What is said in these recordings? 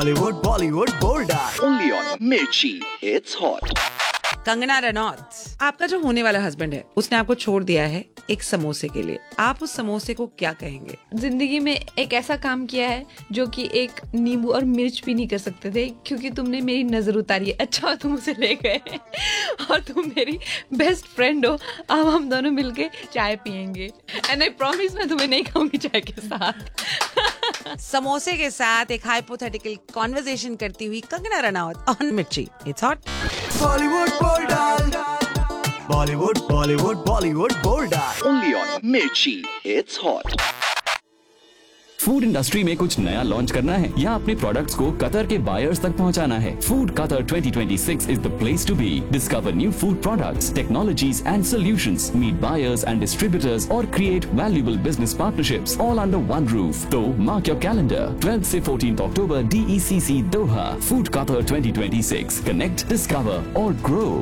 Hollywood, Bollywood, Bollywood. Only on Mirchi. It's hot. Kangana Ranaut, आपका जो होने वाला हस्बैंड है उसने आपको छोड़ दिया है एक समोसे के लिए। आप उस समोसे को क्या कहेंगे? जिंदगी में एक ऐसा काम किया है जो कि एक नींबू और मिर्च भी नहीं कर सकते थे, क्योंकि तुमने मेरी नजर उतारी है। अच्छा तुम उसे ले गए और तुम मेरी बेस्ट फ्रेंड हो। अब हम दोनों मिलके चाय पियेंगे एंड आई प्रॉमिस मैं तुम्हें नहीं खाऊंगी चाय के साथ। समोसे के साथ एक हाइपोथेटिकल कॉन्वर्सेशन करती हुई कंगना रनौत ऑन मिर्ची। It's hot. Bollywood, Bollywood. Bollywood, Bollywood, Bollywood, Bollywood. Only on Mirchi. It's hot. Food industry में कुछ नया लॉन्च करना है या अपने प्रोडक्ट्स को कतर के बायर्स तक पहुंचाना है? Food Qatar 2026 is the place to be. Discover new food products, technologies and solutions. Meet buyers and distributors or create valuable business partnerships all under one roof. So mark your calendar. 12th से 14th October DECC Doha. Food Qatar 2026. Connect, discover or grow.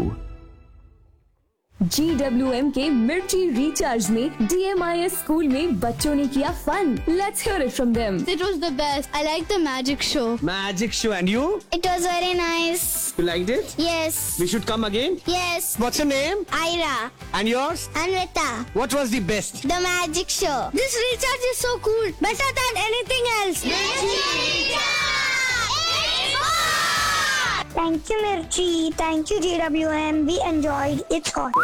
GWM के मिर्ची recharge में DMIS school में बच्चों ने किया fun. Let's hear it from them. It was the best. I liked the magic show. Magic show, and you? It was very nice. You liked it? Yes. We should come again? Yes. What's your name? Ira. And yours? Anvita. What was the best? The magic show. This recharge is so cool. Better than anything else. Thank you, Mirchi. Thank you, GWM. We enjoyed. It's hot.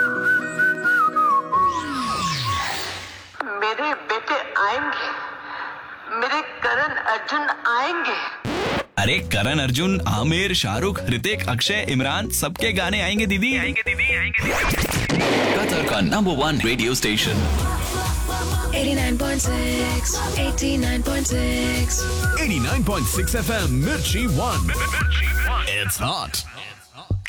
मेरे बेटे आएंगे, मेरे करण अर्जुन आएंगे। अरे करण अर्जुन, आमिर, शाहरुख, ऋतिक, अक्षय, इमरान, सबके गाने आएंगे दीदी। कतर का number 1 radio station 89.6 89.6 89.6 FM Mirchi 1. It's hot.